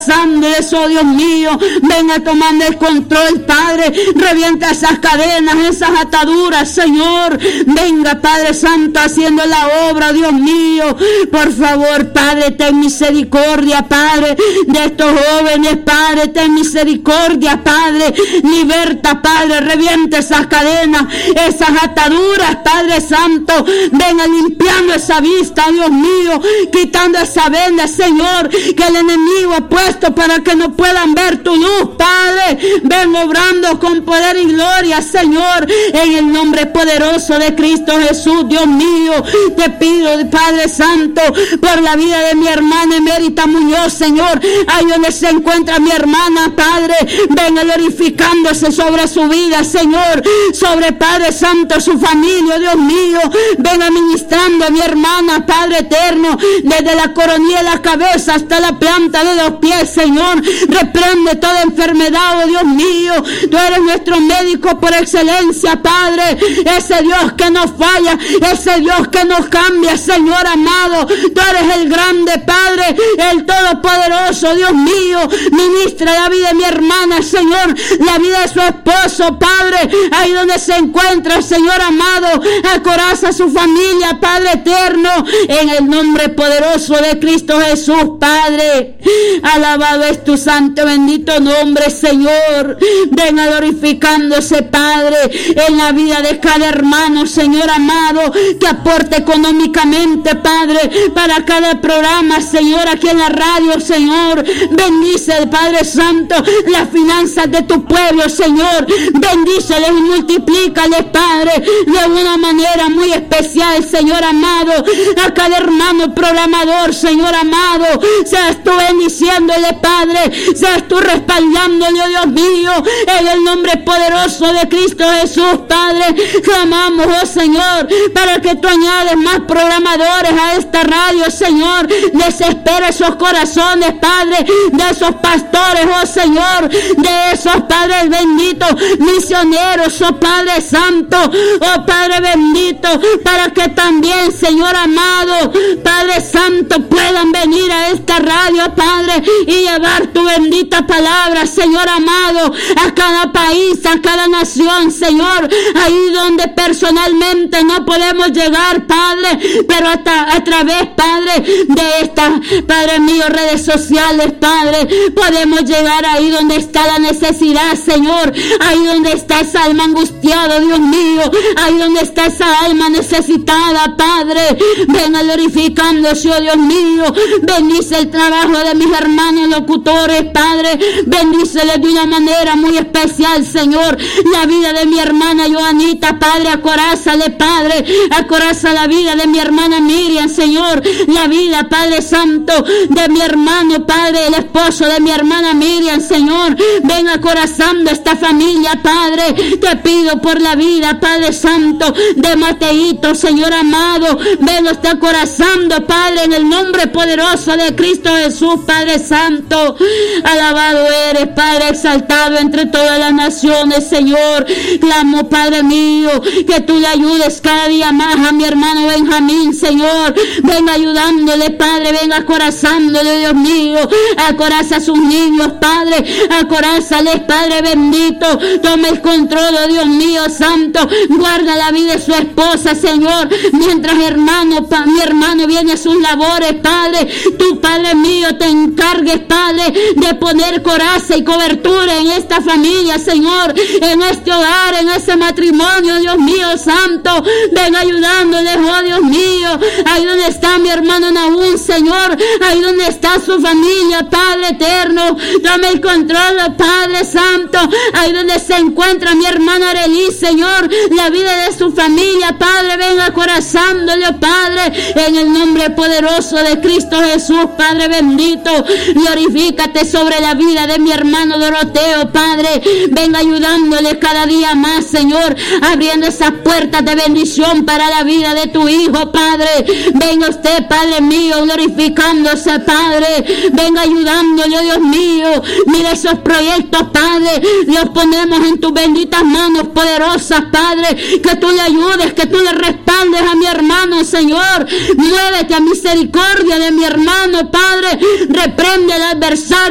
pasando eso, Dios mío. Venga tomando el control, Padre. Revienta esas cadenas, esas ataduras, Señor. Venga, Padre Santo, haciendo la obra, Dios mío. Por favor, Padre, ten misericordia, Padre, de estos jóvenes, Padre. Ten misericordia, Padre. Liberta, Padre. Revienta esas cadenas, esas ataduras, Padre Santo. Venga limpiando esa vista, Dios mío. Quitando esa venda, Señor, que el enemigo ha puesto para que no puedan ver tu luz, Padre. Ven obrando con poder y gloria, Señor, en el nombre poderoso de Cristo Jesús, Dios mío. Te pido, Padre Santo, por la vida de mi hermana Emérita Muñoz, Señor, ahí donde se encuentra mi hermana, Padre. Venga glorificándose sobre su vida, Señor, sobre, Padre Santo, su familia, Dios mío. Venga ministrando a mi hermana, Padre eterno, desde la coronilla de la cabeza hasta la planta de los pies, Señor. Reprende toda enfermedad, oh Dios mío. Tú eres nuestro médico por excelencia, Padre. Ese Dios que nos falla, ese Dios que nos cambia, Señor amado. Tú eres el grande, Padre, el todopoderoso, Dios mío. Ministra la vida de mi hermana, Señor, la vida de su esposo, Padre, ahí donde se encuentra, Señor amado. Acoraza a su familia, Padre eterno, en el nombre poderoso de Cristo Jesús, Padre. Alabado es tu santo bendito nombre, Señor. Venga glorificándose, Padre, en la vida de cada hermano, Señor amado, que aporte económicamente, Padre, para cada programa, Señor, aquí en la radio, Señor. Bendice, Padre Santo, las finanzas de tu pueblo, Señor. Bendíceles y multiplícales, Padre, de una manera muy especial, Señor amado, a cada hermano programador, Señor amado. Seas tú bendiciéndole, Padre, seas tú respaldándole, oh Dios mío, en el nombre poderoso de Cristo Jesús, Padre. Clamamos, oh Señor, para que tú añades más programadores a esta radio, Señor. Desespera esos corazones, Padre, de esos pastores, oh Señor, de esos padres benditos, misioneros, oh Padre Santo, oh Padre bendito, para que también, Señor amado, Padre Santo, puedan venir a esta radio, Padre, y llevar tu bendita palabra, Señor amado, a cada país, a cada nación, Señor, ahí donde personalmente no podemos llegar, Padre, pero a través, Padre, de estas, Padre mío, redes sociales, Padre, podemos llegar ahí donde está la necesidad, Señor, ahí donde está esa alma angustiada, Dios mío, ahí donde está esa alma necesitada, Padre. Venga glorificándose, oh Dios mío. Bendice el trabajo de mis hermanos locutores, Padre. Bendíceles de una manera muy especial, Señor, la vida de mi hermana Joanita, Padre. Acorázale, Padre, acoraza la vida de mi hermana Miriam, Señor, la vida, Padre Santo, de mi hermano, Padre, el esposo de mi hermana Miriam, Señor. Ven acorazando esta familia, Padre. Te pido por la vida, Padre Santo, de Mateito, Señor amado. Ven, lo está acorazando, Padre, en el nombre poderoso de Cristo Jesús, Padre Santo. Alabado eres, Padre, exaltado entre todas las naciones, Señor. Clamo, Padre mío, que tú le ayudes cada día más a mi hermano Benjamín, Señor. Ven ayudándole, Padre, ven acorazándole, Dios mío. Acoraza a sus niños, Padre. Acorázales, Padre bendito. Toma el control, oh Dios mío santo. Guarda la vida de su esposa, Señor. Mientras mi hermano viene a sus labores, Padre. Tú, Padre mío, te encargues, Padre, de poner coraza y cobertura en esta familia, Señor. En este hogar, en ese matrimonio, Dios mío santo. Ven ayudándoles, oh Dios mío. Ahí donde está mi hermano Nahum, Señor. Ahí donde está su familia, Padre eterno. Dame el control, Padre santo. Ahí donde se encuentra mi hermana Arely, Señor. La vida de su familia, Padre. Ven acorazándole, Padre. En el nombre poderoso de Cristo Jesús, Padre bendito. Glorifícate sobre la vida de mi hermano Doroteo, Padre. Ven ayudándole cada día más, Señor. Abriendo esas puertas de bendición para la vida de tu hijo, Padre. Venga usted, Padre mío, glorificándose, Padre. Venga ayudándole, Dios mío. Mira esos proyectos, Padre. Los ponemos en tus benditas manos poderosas, Padre. Que tú le ayudes, que tú le respaldes a mi hermano, Señor. Muévete a misericordia de mi hermano, Padre. Reprende al adversario, al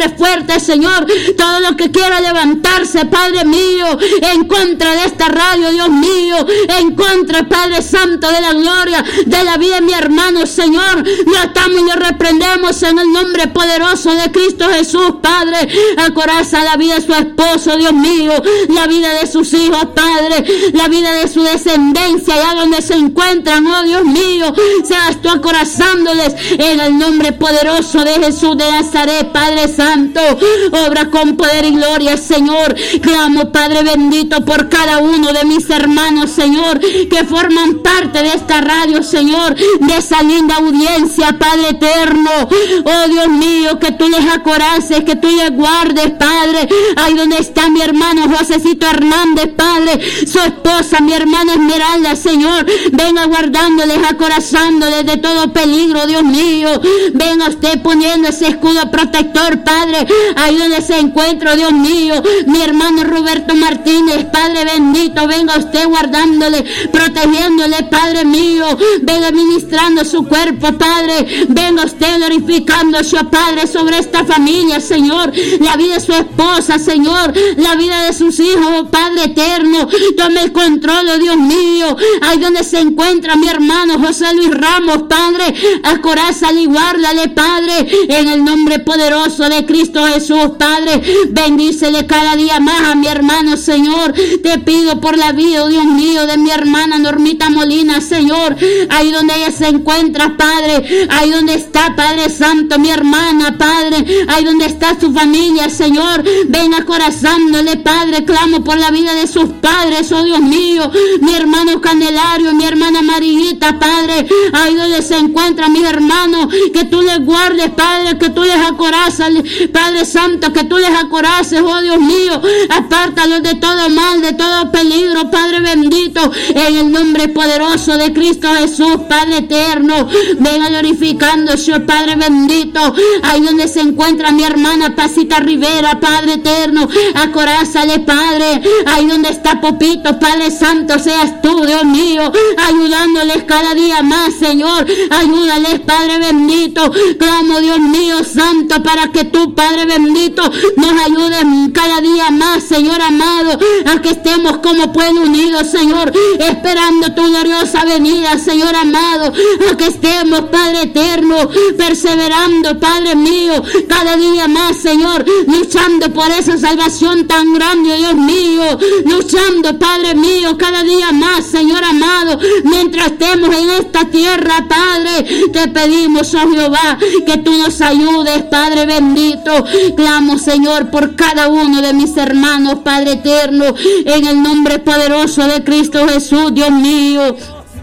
nombre fuerte, Señor, todo lo que quiera levantarse, Padre mío, en contra de esta radio, Dios mío, en contra, Padre Santo, de la gloria, de la vida de mi hermano, Señor, lo atamos y lo reprendemos en el nombre poderoso de Cristo Jesús, Padre. Acoraza la vida de su esposo, Dios mío, la vida de sus hijos, Padre, la vida de su descendencia, allá donde se encuentran, oh Dios mío, seas tú acorazándoles en el nombre poderoso de Jesús de Nazaret, Padre Santo. Obra con poder y gloria, Señor. Clamo, Padre bendito, por cada uno de mis hermanos, Señor, que forman parte de esta radio, Señor, de esa linda audiencia, Padre eterno. Oh Dios mío, que tú les acoraces, que tú les guardes, Padre. Ahí donde está mi hermano Josecito Hernández, Padre, su esposa, mi hermana Esmeralda, Señor, venga guardándoles, acorazándoles de todo peligro, Dios mío. Venga usted poniendo ese escudo protector, Padre, ahí donde se encuentra, Dios mío, mi hermano Roberto Martínez, Padre bendito, venga usted guardándole, protegiéndole, Padre mío, venga ministrando su cuerpo, Padre, venga usted glorificándose, Padre, sobre esta familia, Señor, la vida de su esposa, Señor, la vida de sus hijos, Padre eterno, tome el control, oh Dios mío, ahí donde se encuentra mi hermano José Luis Ramos, Padre, acorázale y guárdale, Padre, en el nombre poderoso de Cristo Jesús, Padre, bendícele cada día más a mi hermano, Señor, te pido por la vida, oh Dios mío, de mi hermana Normita Molina, Señor, ahí donde ella se encuentra, Padre, ahí donde está, Padre Santo, mi hermana, Padre, ahí donde está su familia, Señor, ven acorazándole, Padre, clamo por la vida de sus padres, oh Dios mío, mi hermano Candelario, mi hermana Mariguita, Padre, ahí donde se encuentran mis hermanos, que tú les guardes, Padre, que tú les acorazas, Padre Santo, que tú les acoraces, oh Dios mío, apártalos de todo mal, de todo peligro, Padre bendito, en el nombre poderoso de Cristo Jesús, Padre eterno, venga glorificándose, Padre bendito, ahí donde se encuentra mi hermana Pasita Rivera, Padre eterno, acorázale, Padre, ahí donde está Popito, Padre Santo, seas tú, Dios mío, ayudándoles cada día más, Señor, ayúdales, Padre bendito, clamo, Dios mío santo, para que tú, Padre bendito, nos ayudes cada día más, Señor amado, a que estemos como pueblo unido, Señor, esperando tu gloriosa venida, Señor amado, a que estemos, Padre eterno, perseverando, Padre mío, cada día más, Señor, luchando por esa salvación tan grande, Dios mío, luchando, Padre mío, cada día más, Señor amado, mientras estemos en esta tierra, Padre, te pedimos, oh Jehová, que tú nos ayudes, Padre bendito, clamo, Señor, por cada uno de mis hermanos, Padre eterno, en el nombre poderoso de Cristo Jesús, Dios mío.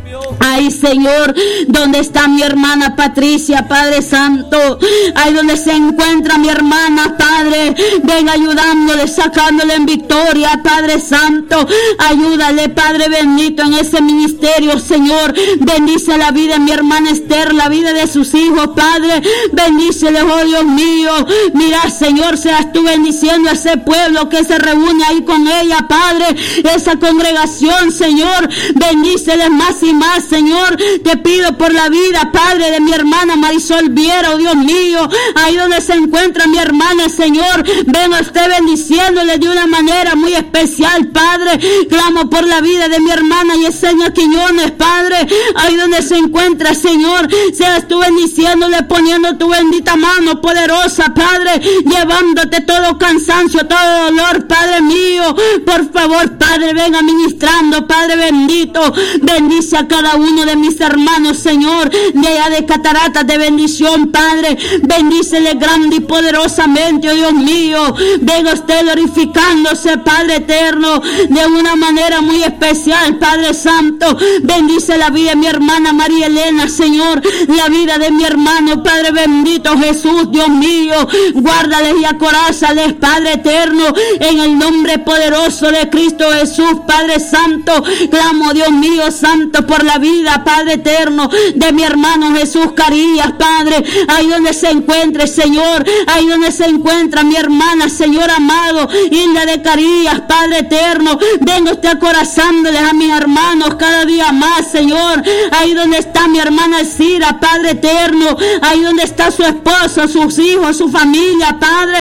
Ay, Señor, donde está mi hermana Patricia, Padre Santo, ahí donde se encuentra mi hermana, Padre, ven ayudándole, sacándole en victoria, Padre Santo, ayúdale, Padre bendito, en ese ministerio, Señor, bendice la vida de mi hermana Esther, la vida de sus hijos, Padre, bendícele, oh Dios mío, mira, Señor, seas tú bendiciendo a ese pueblo que se reúne ahí con ella, Padre, esa congregación, Señor, bendíceles más y más, Señor, te pido por la vida, Padre, de mi hermana Marisol Viera, oh Dios mío, ahí donde se encuentra mi hermana, Señor, ven a usted bendiciéndole de una manera muy especial, Padre, clamo por la vida de mi hermana Yesenia Quiñones, Padre, ahí donde se encuentra, Señor, seas tú bendiciéndole, poniendo tu bendita mano poderosa, Padre, llevándote todo cansancio, todo dolor, Padre mío, por favor, Padre, venga ministrando, Padre bendito, bendice a cada uno de mis hermanos, Señor, de allá de Cataratas de bendición, Padre, bendícele grande y poderosamente, oh Dios mío, venga usted glorificándose, Padre eterno, de una manera muy especial, Padre Santo, bendice la vida de mi hermana María Elena, Señor, la vida de mi hermano, Padre bendito Jesús, Dios mío, guárdales y acorázales, Padre eterno, en el nombre poderoso de Cristo Jesús, Padre Santo, clamo, Dios mío santo, por la vida, Padre eterno, de mi hermano Jesús Carillas, Padre, ahí donde se encuentre, Señor, ahí donde se encuentra mi hermana, Señor amado, Hilda de Carillas, Padre eterno, venga usted acorazándoles a mis hermanos cada día más, Señor, ahí donde está mi hermana Elcira, Padre eterno, ahí donde está su esposo, sus hijos, su familia, Padre,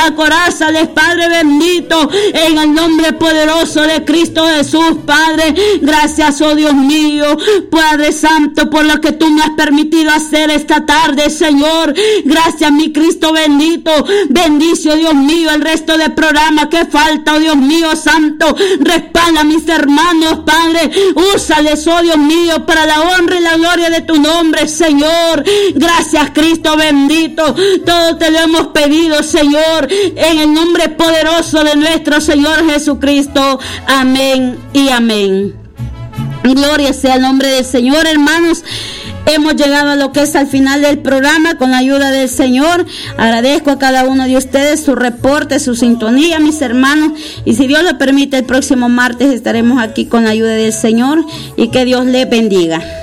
Consacorázales, Padre bendito, en el nombre poderoso de Cristo Jesús, Padre. Gracias, oh Dios mío, Padre Santo, por lo que tú me has permitido hacer esta tarde, Señor. Gracias, mi Cristo bendito. Bendice, oh Dios mío, el resto del programa que falta, oh Dios mío santo. Respalda a mis hermanos, Padre. Úsales, oh Dios mío, para la honra y la gloria de tu nombre, Señor. Gracias, Cristo bendito. Todo te lo hemos pedido, Señor, en el nombre poderoso de nuestro Señor Jesucristo. Amén y amén. Gloria sea el nombre del Señor, hermanos. Hemos llegado a lo que es al final del programa con la ayuda del Señor. Agradezco a cada uno de ustedes su reporte, su sintonía, mis hermanos. Y si Dios lo permite, el próximo martes estaremos aquí con la ayuda del Señor. Y que Dios les bendiga.